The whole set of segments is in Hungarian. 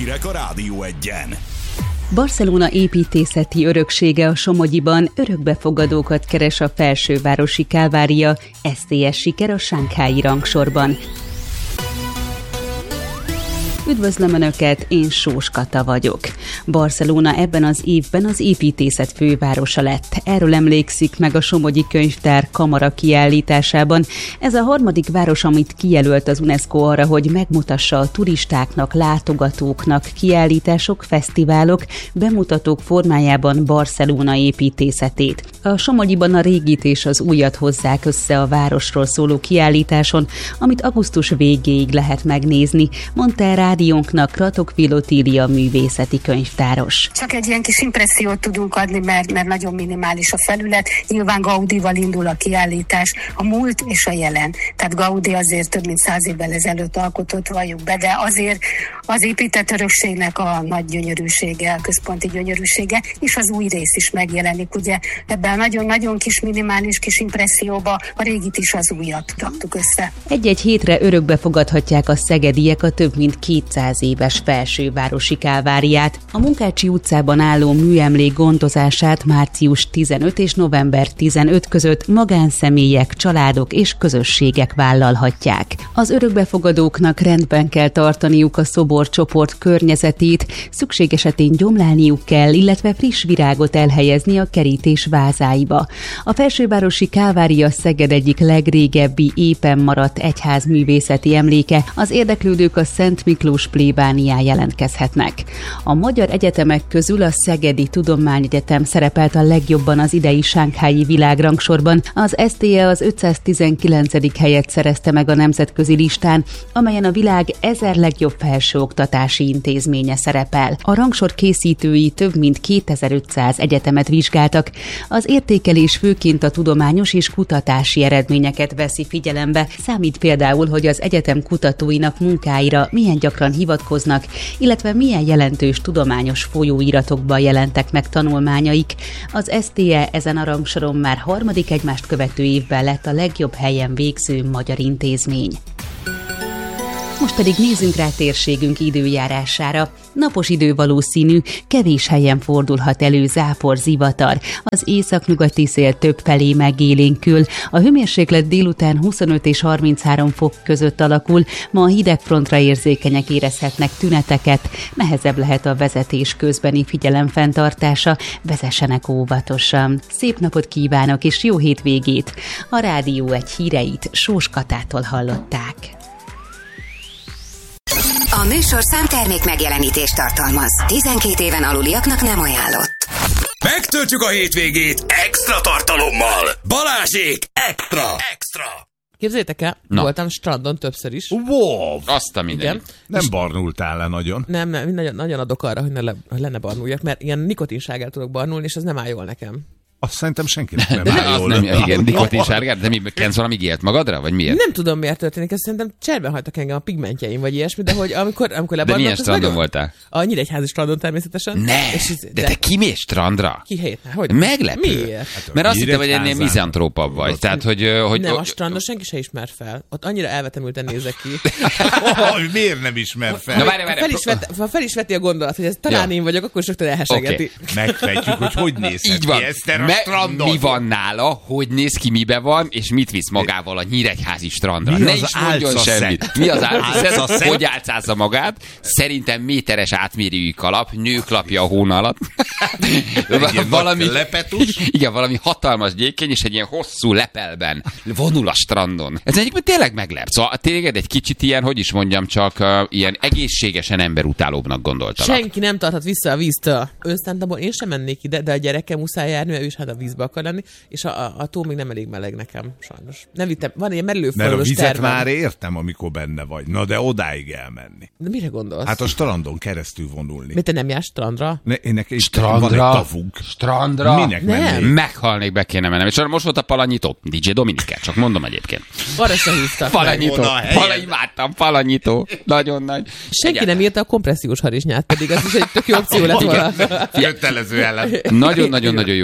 hírek a Rádió Egyen. Barcelona építészeti öröksége a Somogyiban örökbefogadókat keres a felsővárosi Kálvária, STS siker a shanghái rangsorban. Üdvözlöm Önöket, én Sós Kata vagyok. Barcelona ebben az évben az építészet fővárosa lett. Erről emlékszik meg a Somogyi Könyvtár kamara kiállításában. Ez a harmadik város, amit kijelölt az UNESCO arra, hogy megmutassa a turistáknak, látogatóknak kiállítások, fesztiválok, bemutatók formájában Barcelona építészetét. A Somogyiban a régit és az újat hozzák össze a városról szóló kiállításon, amit augusztus végéig lehet megnézni, mondta el rádiónknak Ratokvil Otília művészeti könyvtáros. Csak egy ilyen kis impressziót tudunk adni, mert nagyon minimális a felület. Nyilván Gaudival indul a kiállítás, a múlt és a jelen. Tehát Gaudi azért több mint 100 évvel ezelőtt alkotott, valljuk be, de azért az épített örökségnek a nagy gyönyörűsége, a központi gyönyörűsége, és az új rész is megjelenik. Ugye ebben a nagyon-nagyon kis minimális kis impresszióba a régit is az újat raktuk össze. Egy-egy hétre örökbe fogadhatják a szegediek a több mint 200 éves felsővárosi Kálváriát. A Munkácsi utcában álló műemlék gondozását március 15 és november 15 között magánszemélyek, családok és közösségek vállalhatják. Az örökbefogadóknak rendben kell tartaniuk a szoborcsoport környezetét, szükség esetén gyomlálniuk kell, illetve friss virágot elhelyezni a kerítés vázáiba. A felsővárosi Kálvária Szeged egyik legrégebbi épen maradt egyházművészeti emléke, az érdeklődők a Szent Miklós plébánián jelentkezhetnek. A magyar egyetemek közül a Szegedi Tudományegyetem szerepelt a legjobban az idei shanghái világrangsorban, az STE az 519. helyet szerezte meg a nemzetközi listán, amelyen a világ 1000 legjobb felsőoktatási intézménye szerepel. A rangsor készítői több mint 2500 egyetemet vizsgáltak. Az értékelés főként a tudományos és kutatási eredményeket veszi figyelembe, számít például, hogy az egyetem kutatóinak munkáira milyen gyakran hivatkoznak, illetve milyen jelentős tudományos folyóiratokban jelentek meg tanulmányaik. Az STE ezen a rangsoron már harmadik egymást követő évben lett a legjobb helyen végző magyar intézmény. Most pedig nézzünk rá térségünk időjárására. Napos idő valószínű, kevés helyen fordulhat elő zápor, zivatar. Az északnyugati szél többfelé megélénkül. A hőmérséklet délután 25 és 33 fok között alakul. Ma a hidegfrontra érzékenyek érezhetnek tüneteket. Nehezebb lehet a vezetés közbeni figyelemfenntartása. Vezessenek óvatosan. Szép napot kívánok és jó hétvégét! A Rádió Egy híreit Sós Katától hallották. A műsorszám termék megjelenítést tartalmaz. 12 éven aluliaknak nem ajánlott. Megtöltjük a hétvégét extra tartalommal. Balázsék extra! Képzeljétek el, voltam strandon többször is. Wow! Azt a minden. Nem barnultál le nagyon? Nem, nagyon adok arra, hogy ne barnuljak, mert ilyen nikotinsárgát tudok barnulni, és az nem áll jól nekem. Azt szerintem senkinek nem áll jól. Igen, nikotinsárgát, de mi kensz valami gélt magadra, vagy miért? Nem tudom, miért történik, ezt szerintem cserben hagytak engem a pigmentjeim, vagy ilyesmi, de hogy amikor lebarnulok... De milyen strandon voltál? A Nyíregyházi strandon természetesen. De te kimész strandra? Ki helyett? Hogy? Meglepő. Miért? Hát, mert azt hittem, hogy ennél mizantrópabb vagy. Tehát, hogy nem, a strandon senki se ismer fel. Ott annyira elvetemülten nézek ki. Miért nem ismer fel? Ha fel is veti a gondolat, hogy ez talán én vagyok, akkor is rögtön elhesegeti. Megfejtjük, hogy nézhet ki Eszter a strandon. Mi van nála, hogy néz ki, mibe van, és mit visz magával a Nyíregyházi strandra. Ne is mondjon semmit. Mi az álcaszett? Hogy álcázza magát? Szerintem méteres átmérőjű kalap, nőklapja a hóna alatt. valami lepetus? Igen, valami hatalmas gyékény, és egy ilyen hosszú lepelben vonul a strandon. Ez egyébként tényleg meglep. Szóval tényleg egy kicsit ilyen, hogy is mondjam, csak ilyen egészségesen emberutálóbbnak gondoltalak. Senki nem tarthat vissza a víztől. Önszántamból én sem mennék ide, de a gyerekem muszáj járni, mert ő is hát a vízbe akar lenni, és a tó még nem elég meleg nekem, sajnos. Nem vittem, van ilyen merülőfalós tervem. Mert a vizet már értem, amikor benne vagy. Na de odáig elmenni. De mire gondolsz? Hát a strandon keresztül vonulni. Mert te nem jársz strandra? Strandra? Van egy tavunk. Strandra? Minek mennék? Meghalnék, be kéne mennem. És most volt a Palanyító. DJ Dominikát, csak mondom egyébként. Arra se hívtak. Palanyító. Imádtam, Palanyító. Nagyon nagy. Senki nem írta a kompressziós harisnyát, pedig az is egy tök jó akció lett volna. Kötelező ellen. Nagyon-nagyon-nagyon jókat küld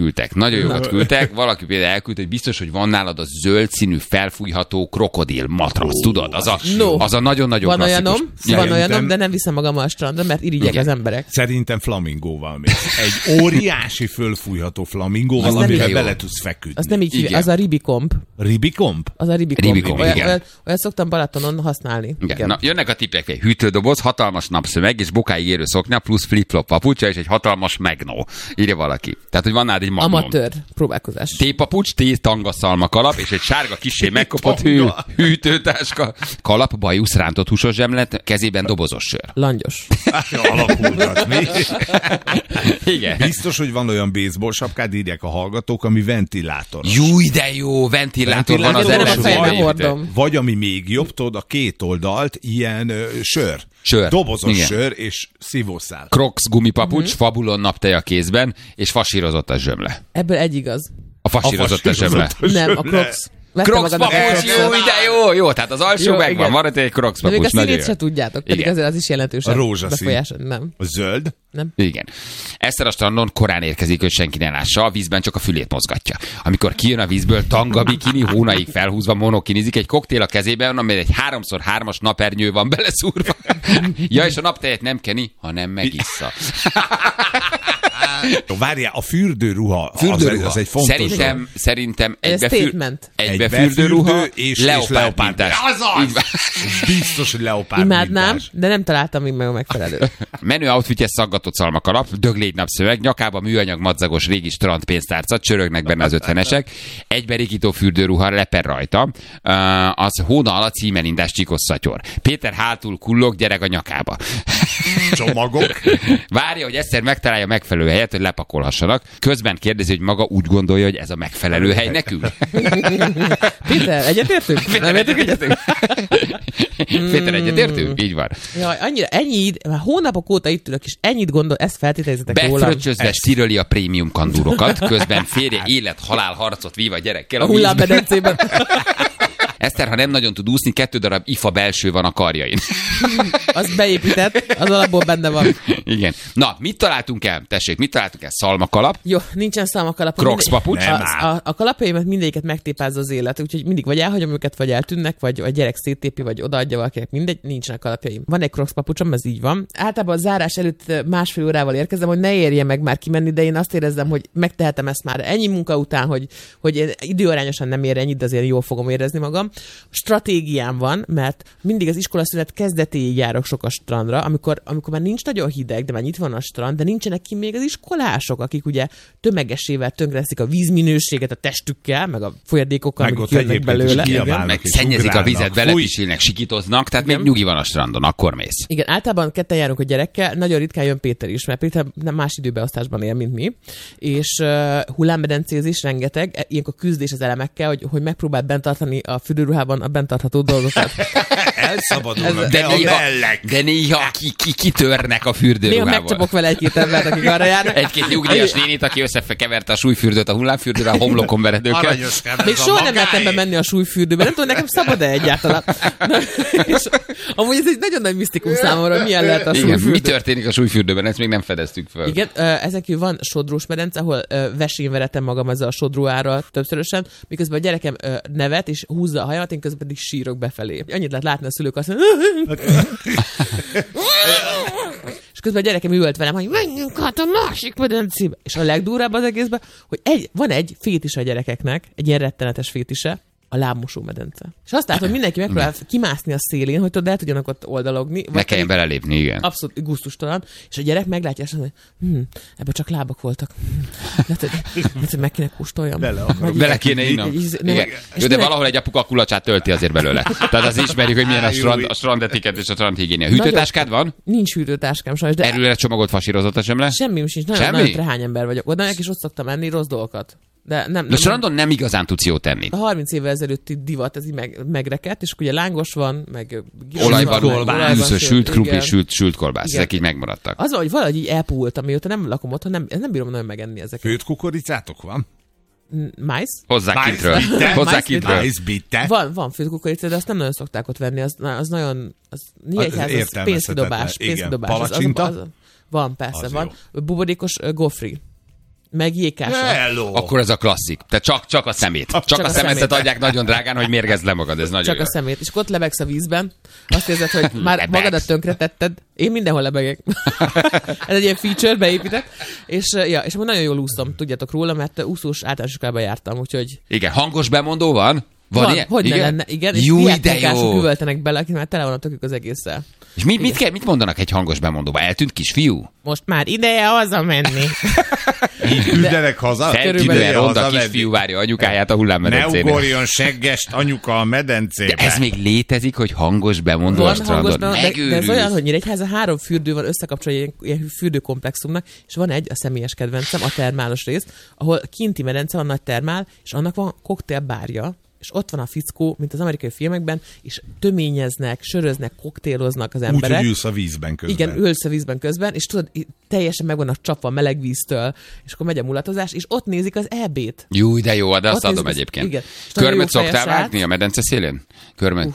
küldtek. Nagyon jókat küldtek. Valaki például elküldte, hogy biztos, hogy van nálad a zöld színű felfújható krokodil matrac, tudod? Az a nagyon-nagyon klasszikus. Van olyanom, de nem viszem magam a strandra, mert irigyek az emberek. Szerintem flamingóval még. Egy óriási fölfújható flamingóval, amivel bele tudsz feküdni. Az nem így hívja, az a ribikomb. Ribikomb? Az a ribikomb. Igen. Olyat szoktam Balatonon használni. Igen. Na, jönnek a tippek. Hűtődoboz, hatalmas napszöveg és bokáig érő szoknya, plusz flip-flop papucsa és egy hatalmas magnó. Írja valaki. Tehát, hogy van nád egy magnó. Amatőr próbálkozás. Tépapucs, tangaszalma kalap és egy sárga kissé megkopott hűtőtáska. Kalap, bajusz, rántott húsos zsemlet, kezében dobozos sör. Langyos. Alakulgatni. Igen. Biztos, hogy van olyan baseball sapkád, írják a hallgatók, ami ventilátor. Júj, de jó, ventilátor van az előbb. Vagy ami még jobb, tudod, a két oldalt ilyen sör. Dobozos sör és szívószál. Crocs gumipapucs, Fabulon naptej a kézben, és fasírozott a zsömle. Ebből egy igaz. A fasírozott a zsömle. Nem, a Crocs. Crocs papucs, jó, tehát az alsó megvan, van egy Crocs papucs. De még a színét se tudjátok, pedig azért az is jelentősen a rózsaszín. Nem. A zöld? Nem. Igen. Eszter a strandon korán érkezik, hogy senki ne lássa, a vízben csak a fülét mozgatja. Amikor kijön a vízből, tanga bikini, hónaig felhúzva monokinizik, egy koktél a kezében, amely egy 3x3-as napernyő van beleszúrva. Ja, és a naptejet nem keni, hanem megissza. Várjál, a fürdőruha. Az egy fontos. Szerintem egybe fürdőruha és leopárdmintás. Biztos, hogy leopárdmintás. Imádnám, de nem találtam még meg a megfelelő. Menő outfitje szaggatott szalmakalap, döglégy napszöveg, nyakába műanyag madzagos régi strandpénztárca, csörögnek benne az 50-esek, egyberikító fürdőruha, leper rajta, az hóna alatt címelindás csíkos szatyor. Péter hátul kullog, gyerek a nyakába. Csomagok. Várja, hogy Eszter megtalálja megfelelő helyet, hogy lepakolhassanak. Közben kérdezi, hogy maga úgy gondolja, hogy ez a megfelelő hely nekünk. Péter, egyetértünk? Nem értünk egyetünk? Péter, egyetértünk? Így van. Jaj, annyira, már hónapok óta itt ülök, és ennyit gondol, ezt feltételezitek rólam. Befröccsözve sziröli a prémium kandurokat, közben férje élet-halál harcot vív a gyerekkel a hullámmedencében. Eszter, ha nem nagyon tud úszni, 2 darab ifa belső van a karjain. Az beépített, az alapból benne van. Igen. Na, mit találtunk el? Tessék, mit találtunk el? Szalmakalap? Jó, nincsen szalmakalap. Crocs papucs? A kalapjaimat mindegyiket megtépázza az élet, úgyhogy mindig vagy elhagyom őket, vagy eltűnnek, vagy a gyerek széttépi, vagy odaadja valakinek, mindegy, nincsenek kalapjaim. Van egy Crocs papucsom, ez így van. Általában a zárás előtt 1,5 órával érkezem, hogy ne érje meg már kimenni, de én azt érezzem, hogy megtehetem ezt már ennyi munka után, hogy én időarányosan nem ér ennyit, de azért jól fogom érezni magam. Stratégiám van, mert mindig az iskolaszünet kezdetéig járok sok a strandra, amikor már nincs nagyon hideg, de már itt van a strand, de nincsenek ki még az iskolások, akik ugye tömegesével tönkreteszik a vízminőséget a testükkel, meg a folyadékokkal, amik kijönnek belőle. Meg szennyezik a vizet, belepisilnek, sikítoznak, tehát még nyugi van a strandon, akkor mész. Igen, általában ketten járunk a gyerekkel, nagyon ritkán jön Péter is, mert Péter nem más időbeosztásban él, mint mi, és hullámmedencézés rengeteg, ilyenkor küzdés az elemekkel, hogy megpróbáld bent tartani a fürdőruhában a bent tartható dolgokat. Elszabadulnak, de néha kitörnek a fürdőruhából. Néha megcsapok vele egy-két embert, akik arra járnak. Egy-két nyugdíjas nénit, aki összekeverte a súlyfürdőt a hullámfürdővel, a homlokon veredőkkel. Még soha nem lettem bemenni a súlyfürdőbe, nem tudom, nekem szabad-e egyáltalán. És amúgy ez egy nagyon nagy misztikum számomra, hogy milyen lehet a súlyfürdő. Mi történik a súlyfürdőben, ezt még nem fedeztük föl. Igen, ezen kívül van sodrós medence, ahol vesén veretem magam ezzel a sodróára többszörösen, miközben a gyerekem nevet és húzza a hajamat, én közben pedig sírok befelé. Annyit lehet látni a szülők azt mondani, és közben a gyerekem üvölt velem, hogy menjünk át a másik medencébe. És a legdurvább az egészben, hogy van egy fétise a gyerekeknek, egy ilyen rettenetes fétise, a lábmosó medence. És azt látom, hogy mindenki megpróbál kimászni a szélén, hogy el tudjanak ott oldalogni. Ne kelljen belelépni, igen. Abszolút gusztustalan. És a gyerek meglátja, és mondja, hogy ebben csak lábak voltak. Lehet, hogy meg kéne kóstoljam. Bele kéne innom. De valahol egy apuka kulacsát tölti azért belőle. Tehát az ismerjük, hogy milyen a strandetiket és a strandhigiénia. Hűtőtáskád van? Nincs hűtőtáskám sajnos. De erőre csomagolt fasírozott a zsemle? Semmi sincs. Nagyon trehány ember vagyok. Oda és ott szoktam enni rossz dolgokat. De strandon nem igazán tudsz jót tenni. A 30 évvel ezelőtti divat, ez így megrekedt, és akkor ugye lángos van, meg olajban, sült krumpli, sült kolbász, ezek így megmaradtak. Az van, hogy valahogy így elpúltam, mióta nem lakom otthon, nem bírom nagyon megenni ezeket. Főtt kukoricátok van? Májsz? Hozzá kintről. Van főtt kukorica, de azt nem nagyon szokták ott venni, az nagyon Nyíregyház, az pénzkidobás. Palacsinta? Van, persze, van. Buborékos gofri. meg jégkásra. Akkor ez a klasszik. Tehát csak a szemét. Csak a szemetet adják nagyon drágán, hogy mérgezd le magad. Ez nagyon csak jó. A szemét. És akkor ott lebegsz a vízben. Azt érzed, hogy már magadat tönkretetted. Én mindenhol lebegek. Ez egy ilyen feature beépített. És akkor nagyon jól úszom, tudjátok róla, mert úszós általános iskolában jártam, úgyhogy... Igen, hangos bemondó van? Van ilyen? Hogy ne lenne, igen. És diákmunkások üvöltenek bele, akik már tele van a tökük az egésszel. És mit mondanak egy hangos bemondóba? Eltűnt kisfiú? Most már ideje hazamenni. Így küldenek haza? Feltűnően ronda kisfiú várja anyukáját a hullámmedencénél. Ne ugorjon seggest anyuka a medencébe. De ez még létezik, hogy hangos bemondó a strandon? De ez olyan, hogy Nyíregyházan 3 fürdő van összekapcsolva ilyen fürdőkomplexumnak, és van egy, a személyes kedvencem, a termálos rész, ahol kinti medence van, nagy termál, és annak van koktélbárja, és ott van a fickó, mint az amerikai filmekben, és töményeznek, söröznek, koktéloznak az emberek. Úgy, hogy ülsz a vízben közben. Igen, ülsz a vízben közben, és tudod, teljesen meg vannak csapva a meleg víztől, és akkor megy a mulatozás, és ott nézik az EB-t. Jó, de jó, de azt adom egyébként. Igen. Körmöt szoktál vágni a medence szélén? Körmöt?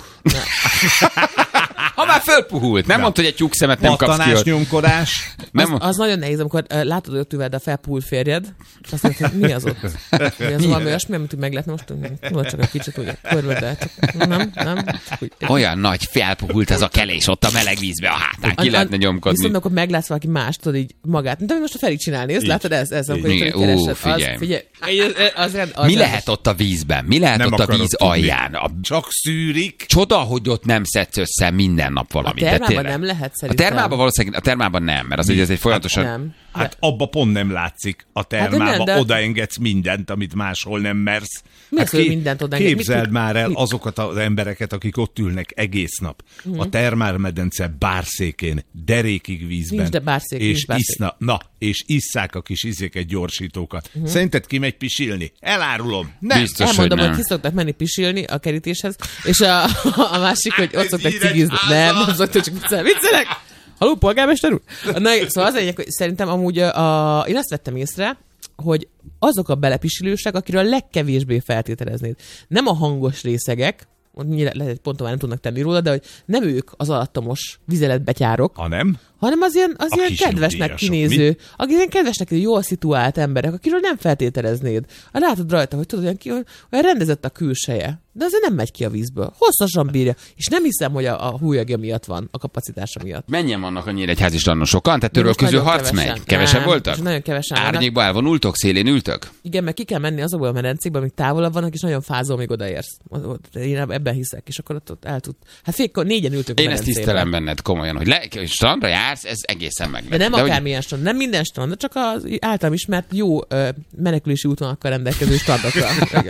Ha már fölpuhult, nem mondta, hogy egy tyúkszemet nem kapsz ki. Pattanás, nyomkodás. Az nagyon nehéz, amikor látod, hogy ott üved a felpuhult férjed, és azt mondod, hogy mi az ott? Ez valami olyasmi, amit meg lehetne most csak egy kicsit úgy körbe, de csak nem. Olyan nagy felpuhult ez a kelés ott a meleg vízbe a hátán, ki lehetne nyomkodni. Viszont akkor meglátsz valaki más, tudod így magát. De most a Feri csinálni, ezt látod, ez amikor itt keresed. Figyelj. Mi lehet ott a vízben? Mi lehet ott a víz alján? Csak szűrik. Csoda, hogy ott nem szedsz össze minden nap valamit. A termában nem lehet szerintem. A termában valószínűleg, a termában nem, mert ez egy folyamatosan... Nem. Hát abba pont nem látszik a termába, odaengedsz mindent, amit máshol nem mersz. Mindent odaengedsz. Képzeld már el azokat az embereket, akik ott ülnek egész nap a termálmedence bárszékén, derékig vízben. Nincs, de bárszék. És isszák a kis izéket, gyorsítókat. Szerinted kimegy pisilni? Elárulom. Nem. Biztos, elmondom, hogy ki szoktak menni pisilni a kerítéshez, és a másik, hogy ott szoktak cigizni. Nem szoktak, csak viccelek. Halló, polgármester úr? Na, szóval az egyik, hogy szerintem amúgy én azt vettem észre, hogy azok a belepisilősek, akiről a legkevésbé feltételeznéd. Nem a hangos részegek, lehet, hogy pontosan nem tudnak tenni róla, de hogy nem ők az alattomos vizeletbetyárok, hanem az ilyen kedvesnek kinéző, akik ilyen kedvesnek kinéző, jól szituált emberek, akiről nem feltételeznéd. Látod rajta, hogy tudod, olyan rendezett a külseje, de azért nem megy ki a vízből. Hosszasan bírja. És nem hiszem, hogy a húlyagja miatt van, a kapacitása miatt. Mennyien vannak a Nyíregyházi strandon? Sokan? Tehát törölköző harc megy? Kevesen voltak? Nagyon kevesen. Árnyékba elvonultok? Szélén ültök? Igen, mert ki kell menni azokból a medencékből, amik távolabb vannak, és nagyon fázol, még odaérsz. Én ebben hiszek, és akkor ott el tud. Hát fél 4-en ültök a Én ezt tisztelem benned komolyan, hogy strandra jársz, ez egészen meg. De nem akármilyen strand, nem minden strand, de csak az általam ismert jó menekülési útvonalakkal rendelkező strandokra.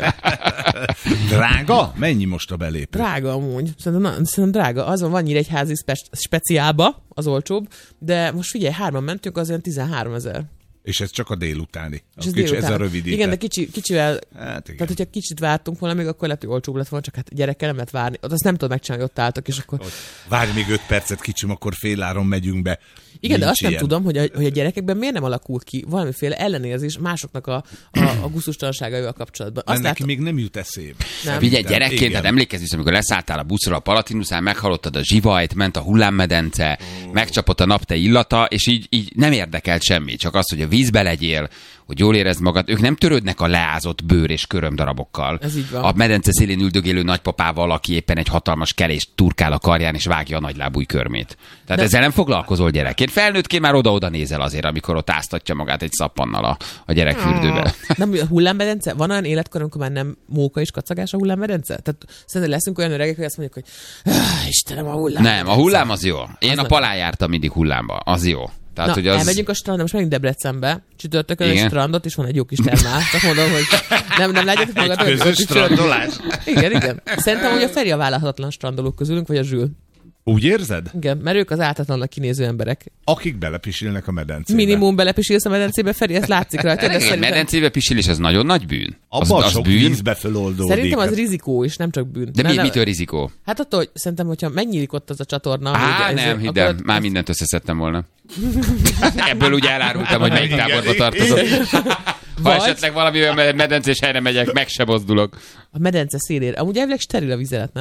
Drága? Mennyi most a belépő? Drága amúgy. Szerintem drága. Azon van Nyíregyházi speciálba, az olcsóbb, de most figyelj, 3-an mentünk, az olyan 13 000. És ez csak a délutáni. Ez a rövidített. Igen, de kicsivel, tehát hogyha kicsit vártunk volna, még akkor lehet, hogy olcsóbb lett volna, csak hát gyerekkel nem lehet várni. Ott azt nem tudod megcsinálni, hogy ott álltak, és akkor... Várj még 5 percet, kicsim, akkor féláron megyünk be. Igen, de azt nem tudom, hogy a gyerekekben miért nem alakul ki valamiféle ellenérzés másoknak a gusztustalanságaival kapcsolatban. Azt neki még nem jut eszébe. Figyelj, gyerekként, tehát emlékezz vissza, amikor leszálltál a buszra a Palatinuszán, meghallottad a zsivajt, ment a hullámmedence, megcsapott a napte illata, és így nem érdekelt semmi, csak az, hogy a vízbe legyél, hogy jól érezd magad. Ők nem törődnek a leázott bőr és körömdarabokkal. Ez így van. A medence szélén üldögélő nagypapával, aki éppen egy hatalmas kelést turkál a karján, és vágja a nagylábúj körmét. Tehát ezzel nem foglalkozol gyerekként. Felnőttként már oda-oda nézel azért, amikor ott áztatja magát egy szappannal a gyerekfürdőbe. Nem, a hullámmedence? Van olyan életkor, amikor már nem móka és kacagás a hullámmedence? Tehát szerintem leszünk olyan öregek, hogy azt mondjuk, hogy Istenem, a hullámmedence. Nem, a hullám az jó. Én a Palán jártam mindig hullámba. Az jó. Tehát, hogy az... elmegyünk a strandra, most megyünk Debrecenbe, csütörtökön egy strandot, és van egy jó kis termál. Csak mondom, hogy nem látjátok magatok. Egy közös strandolás. Igen. Szerintem, hogy a Feri a vállalhatatlan strandolók közülünk, vagy a Zsül. Úgy érzed? Igen, mert ők az áltatlannak kinéző emberek. Akik belepisilnek a medencébe. Minimum belepisilsz a medencébe, Feri, ezt látszik rajta. Egy medencébe pisilés, az nagyon nagy bűn. Abban az sok bűn. Vízbe föloldódik. Szerintem az rizikó is, nem csak bűn. De mitől rizikó? Hát attól, hogy szerintem, hogyha megnyílik ott az a csatorna. Nem, hidd el, már mindent összeszedtem volna. Ebből ugye elárultam, hogy melyik táborba tartozok. Ha esetleg valami olyan medencés helyre megyek, meg se mozdulok. A medence szélére. Amúgy elvileg steril a vizelet, nem?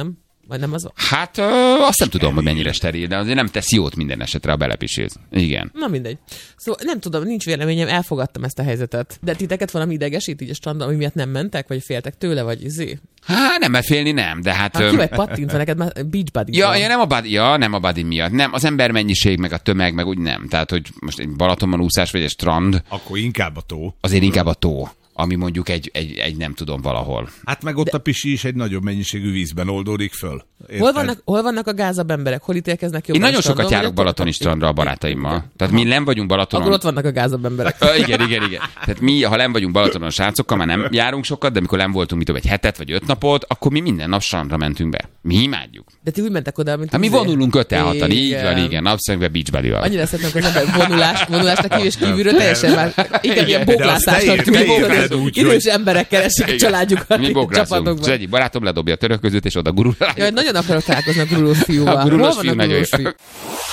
Vagy nem az van? Hát azt nem tudom, hogy mennyire steril, de azért nem tesz jót minden esetre a belepisés. Igen. Na mindegy. Szóval nem tudom, nincs véleményem, elfogadtam ezt a helyzetet. De titeket valami idegesít így a strandon, ami miatt nem mentek, vagy féltek tőle, vagy izé? Hát nem, mert félni nem, de hát... Ki vagy pattintva neked már beach buddy. Nem a buddy miatt. Nem, az embermennyiség, meg a tömeg, meg úgy nem. Tehát, hogy most egy Balatonban úszás, vagy egy strand... Akkor inkább a tó. Azért inkább a tó, ami mondjuk egy nem tudom valahol. Hát meg ott a pisi is egy nagyobb mennyiségű vízben oldódik föl. Hol vannak a gázabb emberek? Hol ítélkeznek jobban? Én nagyon sokat járok balatoni strandra a barátaimmal. Tehát mi nem vagyunk Balatonon. Akkor ott vannak a gázabb emberek. Igen. Tehát mi, ha nem vagyunk Balatonon a srácokkal, már nem járunk sokat, de amikor nem voltunk egy hetet vagy 5 napot, akkor mi minden nap strandra mentünk be. Mi imádjuk. De ti úgy mentek oda, mint mi vonulunk 5-6-an, így van, igen, napszemüvegbe beach buddy-val. Annyira szeretnek az ember vonulásnak kívül és kívülről teljesen már igen, ilyen boglászásnak tűnik. Idős emberek keresik a családjukat. Mi boglászunk. Az egyik barátom ledobja a török között, és oda gurul. Jaj, nagyon akarok találkozni a gurulós fiúval. A gurulós fiú nagyon jó.